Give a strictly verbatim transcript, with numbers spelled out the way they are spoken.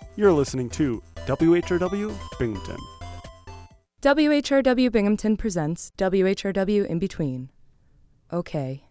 You're listening to W H R W Binghamton. W H R W Binghamton presents W H R W In Between. Okay.